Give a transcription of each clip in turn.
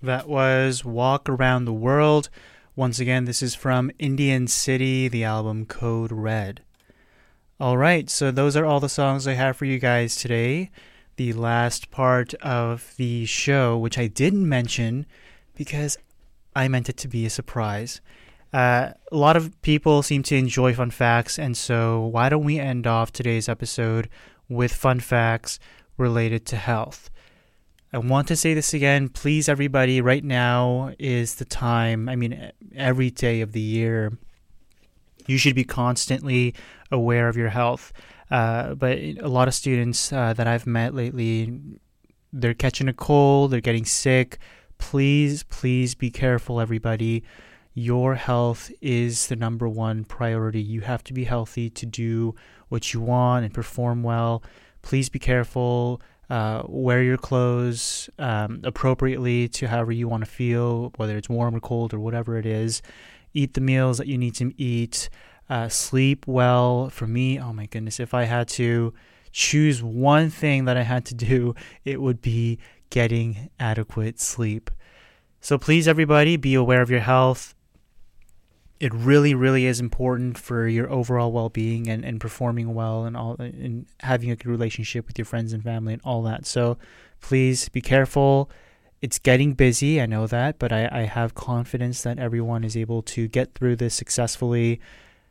That was Walk Around the World. Once again, this is from Indian City, the album Code Red. Alright, so those are all the songs I have for you guys today. The last part of the show, which I didn't mention because I meant it to be a surprise. A lot of people seem to enjoy fun facts, and so why don't we end off today's episode with fun facts related to health? I want to say this again, please everybody, right now is the time, every day of the year, you should be constantly aware of your health. But a lot of students that I've met lately, they're catching a cold, they're getting sick. Please be careful, everybody. Your health is the number one priority. You have to be healthy to do what you want and perform well. Please be careful. Wear your clothes appropriately to however you want to feel, whether it's warm or cold or whatever it is. Eat the meals that you need to eat. Sleep well. For me, oh my goodness, if I had to choose one thing that I had to do, it would be getting adequate sleep. So please, everybody, be aware of your health. It really is important for your overall well-being and performing well and having a good relationship with your friends and family and all that. So please be careful. It's getting busy, I know that, but I have confidence that everyone is able to get through this successfully.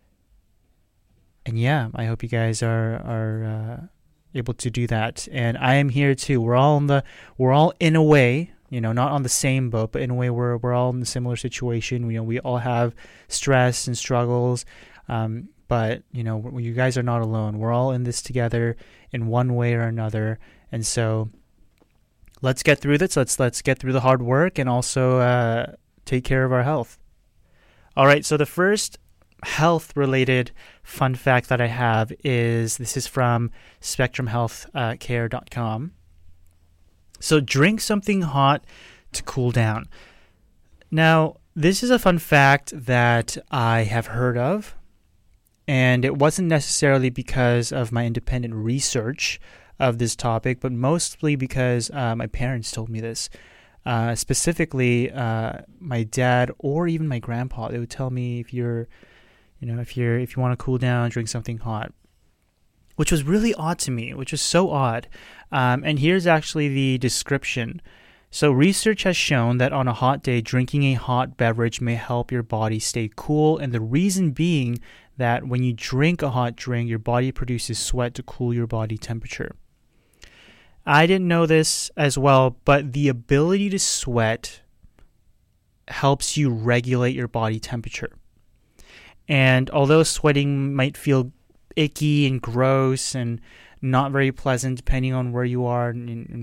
And yeah, I hope you guys are able to do that. And I am here too. We're all in a way, not on the same boat, but in a way we're all in a similar situation. We all have stress and struggles, but you guys are not alone. We're all in this together in one way or another, and so let's get through this. Let's get through the hard work and also take care of our health. All right. So the first health-related fun fact that I have is from SpectrumHealthCare.com. So drink something hot to cool down. Now, this is a fun fact that I have heard of, and it wasn't necessarily because of my independent research of this topic, but mostly because my parents told me this. Specifically, my dad or even my grandpa, they would tell me if you want to cool down, drink something hot, which was really odd to me, which was so odd. And here's actually the description. So research has shown that on a hot day, drinking a hot beverage may help your body stay cool. And the reason being that when you drink a hot drink, your body produces sweat to cool your body temperature. I didn't know this as well, but the ability to sweat helps you regulate your body temperature. And although sweating might feel icky and gross and not very pleasant depending on where you are and